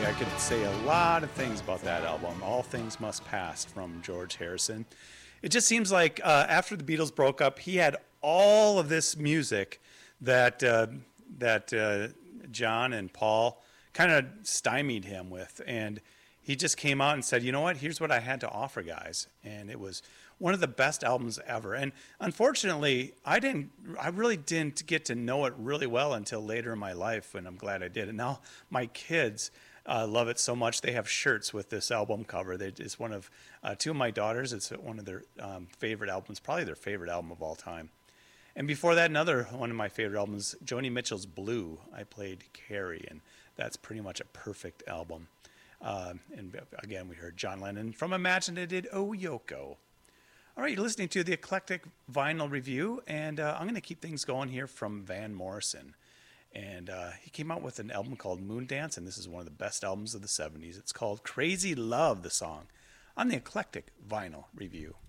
I could say a lot of things about that album. All Things Must Pass from George Harrison. It just seems like after the Beatles broke up, he had all of this music that John and Paul kind of stymied him with, and he just came out and said, "You know what? Here's what I had to offer, guys." And it was one of the best albums ever. And unfortunately, I really didn't get to know it really well until later in my life, and I'm glad I did. And now my kids love it so much. They have shirts with this album cover. It's one of two of my daughters. It's one of their favorite albums, probably their favorite album of all time. And before that, another one of my favorite albums, Joni Mitchell's Blue. I played Carrie, and that's pretty much a perfect album. And again, we heard John Lennon from Imagine It did Oh Yoko. All right, you're listening to the Eclectic Vinyl Review, and I'm going to keep things going here from Van Morrison. And he came out with an album called Moondance, and this is one of the best albums of the 70s. It's called Crazy Love, the song, on the Eclectic Vinyl Review.